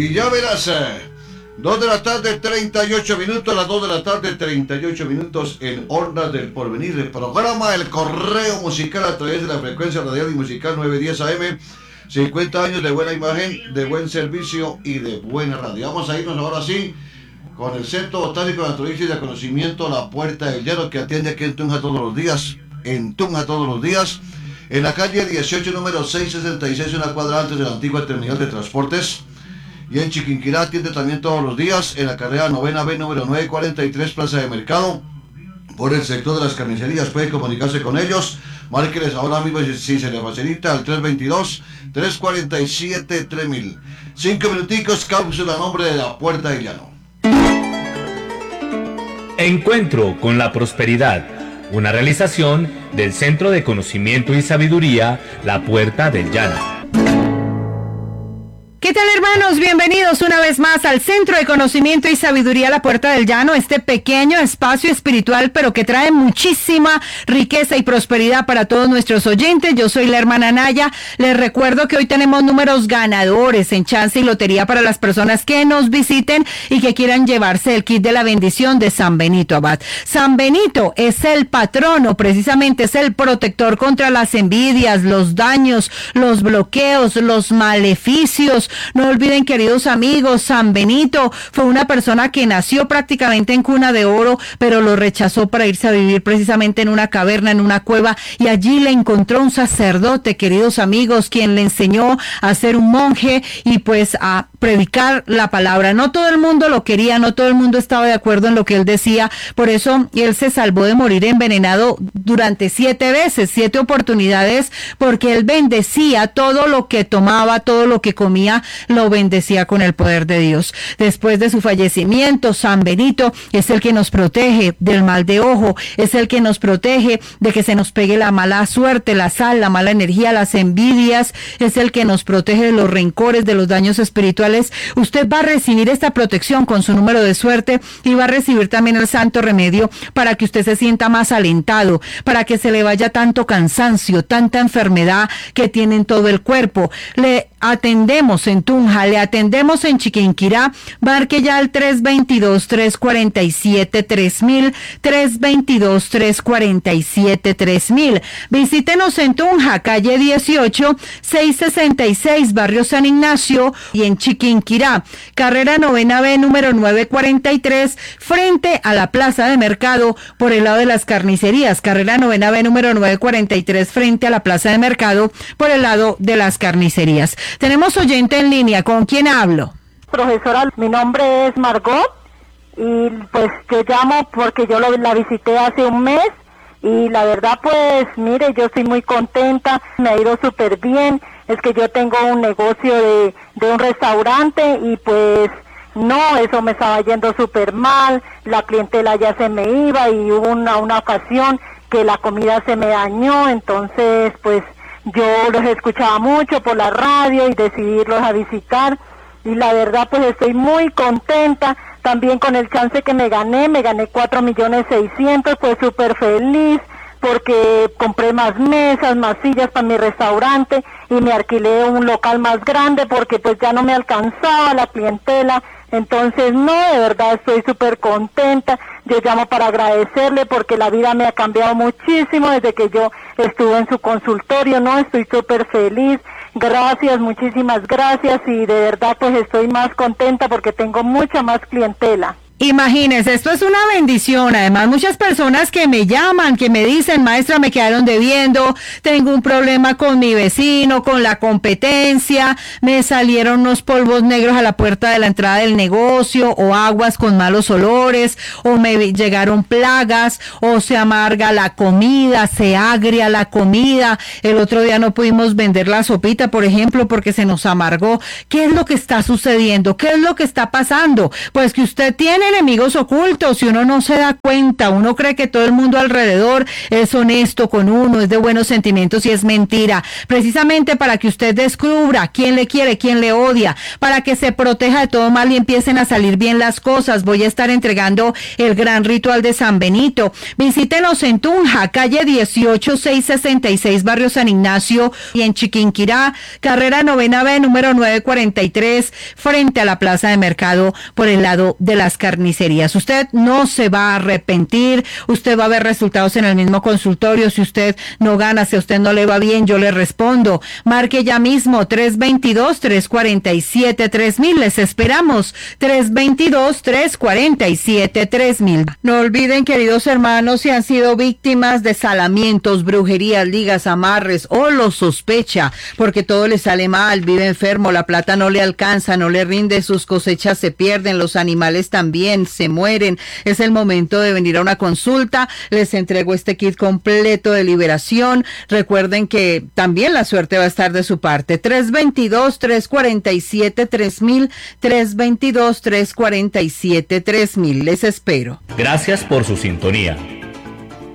Y ya verás, 2 de la tarde, 38 minutos, las 2 de la tarde, 38 minutos en Ondas del Porvenir, el programa El Correo Musical a través de la frecuencia radial y musical 910 AM, 50 años de buena imagen, de buen servicio y de buena radio. Vamos a irnos ahora sí con el Centro Botánico Naturalista y de Conocimiento La Puerta del Llano, que atiende aquí en Tunja todos los días, en la calle 18, número 666, una cuadra antes de la antigua terminal de transportes. Y en Chiquinquirá atiende también todos los días en la carrera 9B, número 943, Plaza de Mercado, por el sector de las carnicerías. Puede comunicarse con ellos, márqueles ahora mismo si se le facilita al 322-347-3000. 5 minuticos, cápsula a nombre de La Puerta del Llano. Encuentro con la prosperidad, una realización del Centro de Conocimiento y Sabiduría La Puerta del Llano. ¿Qué tal, hermanos? Bienvenidos una vez más al Centro de Conocimiento y Sabiduría La Puerta del Llano, este pequeño espacio espiritual, pero que trae muchísima riqueza y prosperidad para todos nuestros oyentes. Yo soy la hermana Naya. Les recuerdo que hoy tenemos números ganadores en chance y lotería para las personas que nos visiten y que quieran llevarse el kit de la bendición de San Benito Abad. San Benito es el patrono, precisamente es el protector contra las envidias, los daños, los bloqueos, los maleficios. No olviden, queridos amigos, San Benito fue una persona que nació prácticamente en cuna de oro, pero lo rechazó para irse a vivir precisamente en una caverna, en una cueva, y allí le encontró un sacerdote, queridos amigos, quien le enseñó a ser un monje y pues a predicar la palabra. No todo el mundo lo quería, no todo el mundo estaba de acuerdo en lo que él decía, por eso él se salvó de morir envenenado durante 7 veces, 7 oportunidades, porque él bendecía todo lo que tomaba, todo lo que comía, lo bendecía con el poder de Dios. Después de su fallecimiento, San Benito es el que nos protege del mal de ojo, es el que nos protege de que se nos pegue la mala suerte, la sal, la mala energía, las envidias, es el que nos protege de los rencores, de los daños espirituales. Usted va a recibir esta protección con su número de suerte y va a recibir también el santo remedio para que usted se sienta más alentado, para que se le vaya tanto cansancio, tanta enfermedad que tiene en todo el cuerpo. Le atendemos en Tunja, le atendemos en Chiquinquirá, marque ya al 322-347-3000, 322-347-3000. Visítenos en Tunja, calle 18, 666, barrio San Ignacio, y en Chiquinquirá, carrera 9B, número 943, frente a la Plaza de Mercado, por el lado de las carnicerías, carrera 9B, número 943, frente a la Plaza de Mercado, por el lado de las carnicerías. Tenemos oyente en línea, ¿con quién hablo? Profesora, mi nombre es Margot y pues yo llamo porque yo la visité hace un mes y la verdad pues mire, yo estoy muy contenta, me ha ido súper bien. Es que yo tengo un negocio de un restaurante y pues no, eso me estaba yendo súper mal, la clientela ya se me iba y hubo una ocasión que la comida se me dañó, entonces pues yo los escuchaba mucho por la radio y decidí irlos a visitar y la verdad pues estoy muy contenta también con el chance que me gané 4.600.000, pues súper feliz porque compré más mesas, más sillas para mi restaurante y me alquilé un local más grande porque pues ya no me alcanzaba la clientela. Entonces, no, de verdad estoy súper contenta. Yo llamo para agradecerle porque la vida me ha cambiado muchísimo desde que yo estuve en su consultorio, ¿no? Estoy súper feliz. Gracias, muchísimas gracias y de verdad pues estoy más contenta porque tengo mucha más clientela. Imagínense, esto es una bendición. Además, muchas personas que me llaman, que me dicen, maestra, me quedaron debiendo, tengo un problema con mi vecino, con la competencia, me salieron unos polvos negros a la puerta de la entrada del negocio, o aguas con malos olores, o me llegaron plagas, o se amarga la comida, se agria la comida. El otro día no pudimos vender la sopita, por ejemplo, porque se nos amargó. ¿Qué es lo que está sucediendo? ¿Qué es lo que está pasando? Pues que usted tiene enemigos ocultos y uno no se da cuenta. Uno cree que todo el mundo alrededor es honesto con uno, es de buenos sentimientos y es mentira. Precisamente para que usted descubra quién le quiere, quién le odia, para que se proteja de todo mal y empiecen a salir bien las cosas. Voy a estar entregando el gran ritual de San Benito. Visítenos en Tunja, calle 18666, barrio San Ignacio, y en Chiquinquirá, carrera 9B, número 943, frente a la plaza de mercado por el lado de las carnicerías. Usted no se va a arrepentir, usted va a ver resultados en el mismo consultorio. Si usted no gana, si a usted no le va bien, yo le respondo. Marque ya mismo 322-347-3000. Les esperamos. 322-347-3000. No olviden, queridos hermanos, si han sido víctimas de salamientos, brujerías, ligas, amarres o lo sospecha, porque todo le sale mal, vive enfermo, la plata no le alcanza, no le rinde, sus cosechas se pierden, los animales también se mueren. Es el momento de venir a una consulta. Les entrego este kit completo de liberación. Recuerden que también la suerte va a estar de su parte. 322-347-3000, 322-347-3000. Les espero. Gracias por su sintonía.